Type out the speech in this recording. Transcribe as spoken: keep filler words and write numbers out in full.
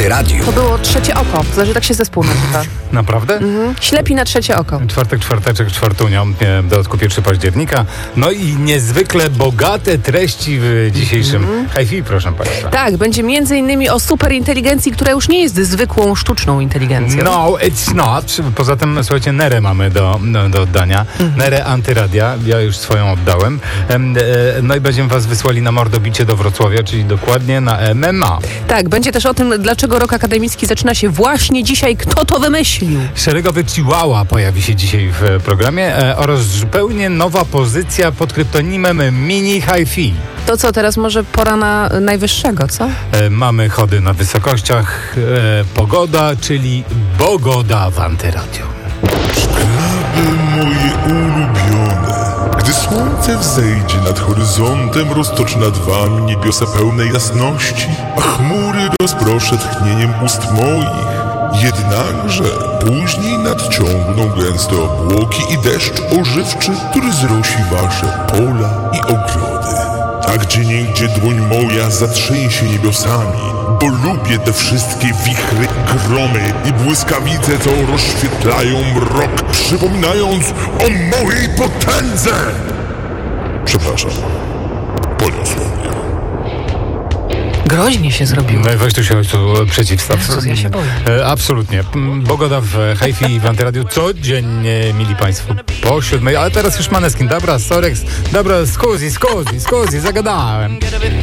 Radiu. To było trzecie oko. To znaczy tak się zespół nazywa. Naprawdę? Mhm. Ślepi na trzecie oko. Czwartek, czwarteczek, czwartunią, e, dodatku pierwszego października. No i niezwykle bogate treści w dzisiejszym mm. Hi-Fi, proszę Państwa. Tak, będzie między innymi o superinteligencji, która już nie jest zwykłą, sztuczną inteligencją. No, it's not. Poza tym, słuchajcie, Nerę mamy do, do, do oddania. Mm. Nerę Antyradia. Ja już swoją oddałem. E, e, no i będziemy was wysłali na mordobicie do Wrocławia, czyli dokładnie na M M A. Tak, będzie też o tym, dlaczego rok akademicki zaczyna się właśnie dzisiaj. Kto to wymyślił? Szeregowy Chihuahua pojawi się dzisiaj w programie e, oraz zupełnie nowa pozycja pod kryptonimem Mini Hi-Fi. To co, teraz może pora na najwyższego, co? E, mamy chody na wysokościach, e, pogoda, czyli Bogoda w Antyradio. Szkraby moje ulubione, gdy słońce wzejdzie nad horyzontem, roztoczy nad wami niebiosa pełne jasności, a chmury rozproszę tchnieniem ust moich. Jednakże później nadciągną gęste obłoki i deszcz ożywczy, który zrosi wasze pola i ogrody. A gdzieniegdzie dłoń moja zatrzęsie niebiosami, bo lubię te wszystkie wichry, gromy i błyskawice, co rozświetlają mrok, przypominając o mojej potędze. Przepraszam, poniosło mnie. Groźnie się zrobiło. No weź tu się tu przeciwstaw. Jezus, ja się boję. E, absolutnie. Bogoda w Hi-Fi i w Antyradiu codziennie, mili Państwo, po siódmej. Ale teraz już Maneskin. Dobra, Sorex. Dobra, scusi, scusi, scusi, zagadałem.